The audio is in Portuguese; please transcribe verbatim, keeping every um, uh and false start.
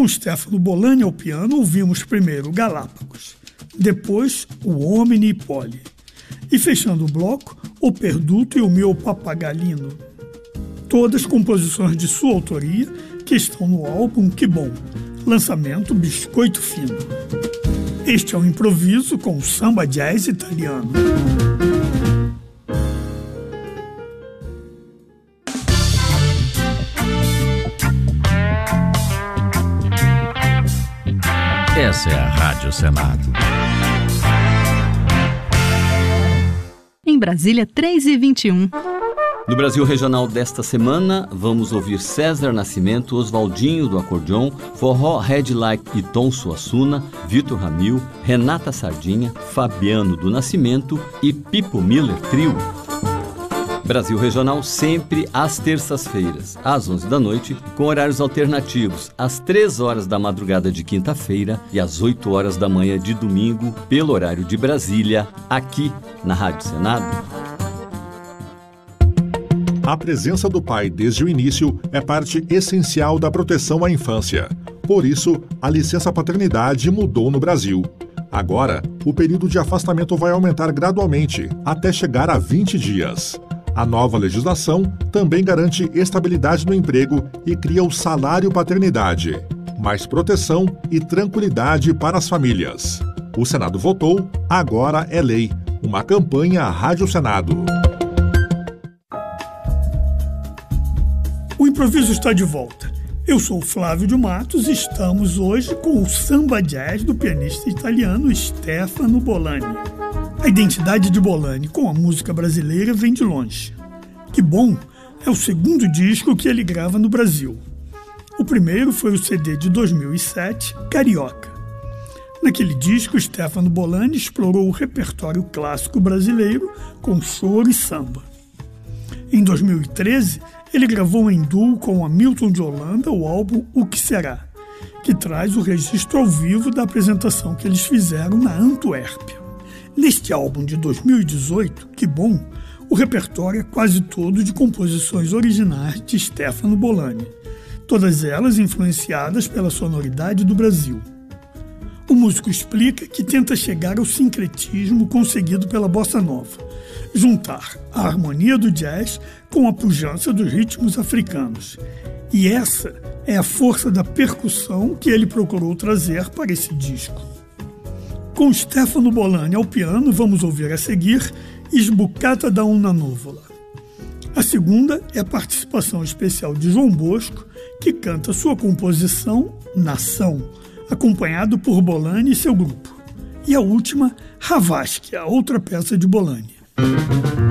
Com Stefano Bolani ao piano, ouvimos primeiro Galápagos, depois o Omni Poli, e fechando o bloco, O Perduto e o Meu Papagalino. Todas composições de sua autoria que estão no álbum Que Bom, lançamento Biscoito Fino. Este é o improviso com o samba jazz italiano. Essa é a Rádio Senado. Em Brasília, três e vinte e um. No Brasil Regional desta semana, vamos ouvir César Nascimento, Oswaldinho do acordeon, Forró Red Light e Tom Suassuna, Vitor Ramil, Renata Sardinha, Fabiano do Nascimento e Pipo Miller Trio. Brasil Regional sempre às terças-feiras, às onze da noite, com horários alternativos, às três horas da madrugada de quinta-feira e às oito horas da manhã de domingo, pelo horário de Brasília, aqui na Rádio Senado. A presença do pai desde o início é parte essencial da proteção à infância. Por isso, a licença-paternidade mudou no Brasil. Agora, o período de afastamento vai aumentar gradualmente, até chegar a vinte dias. A nova legislação também garante estabilidade no emprego e cria o salário paternidade, mais proteção e tranquilidade para as famílias. O Senado votou, agora é lei. Uma campanha Rádio Senado. O improviso está de volta. Eu sou o Flávio de Matos e estamos hoje com o samba jazz do pianista italiano Stefano Bolani. A identidade de Bolani com a música brasileira vem de longe. Que Bom é o segundo disco que ele grava no Brasil. O primeiro foi o C D de dois mil e sete, Carioca. Naquele disco, Stefano Bolani explorou o repertório clássico brasileiro com choro e samba. Em dois mil e treze, ele gravou em duo com Hamilton de Holanda o álbum O Que Será, que traz o registro ao vivo da apresentação que eles fizeram na Antuérpia. Neste álbum de dois mil e dezoito, Que Bom, o repertório é quase todo de composições originais de Stefano Bolani, todas elas influenciadas pela sonoridade do Brasil. O músico explica que tenta chegar ao sincretismo conseguido pela bossa nova, juntar a harmonia do jazz com a pujança dos ritmos africanos. E essa é a força da percussão que ele procurou trazer para esse disco. Com Stefano Bolani ao piano, vamos ouvir a seguir Sbucata da una nuvola. A segunda é a participação especial de João Bosco, que canta sua composição Nação, acompanhado por Bolani e seu grupo. E a última, Havaskia, outra peça de Bolani.